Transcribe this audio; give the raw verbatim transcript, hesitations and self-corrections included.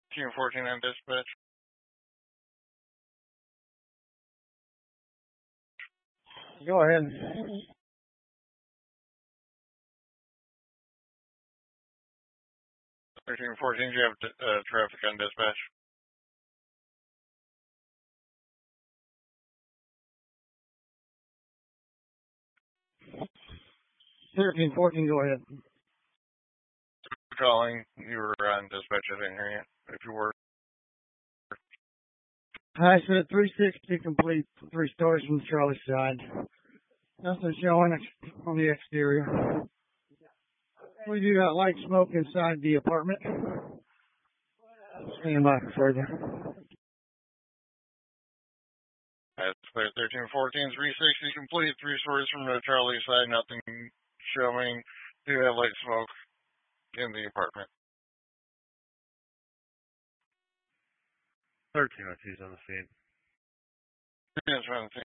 Team fourteen on dispatch. Go ahead. thirteen fourteen, do you have uh, traffic on dispatch? thirteen fourteen, go ahead. Calling, you were on dispatch, I didn't hear you. If you were. I said three sixty complete, three stores from the Charlie side. Nothing showing ex- on the exterior. We do got light smoke inside the apartment. Stand by for further. That's clear. thirteen fourteen, three sixty complete, three stores from the Charlie side, nothing showing. Do have light smoke in the apartment. thirteen oh two's on the scene. Yes,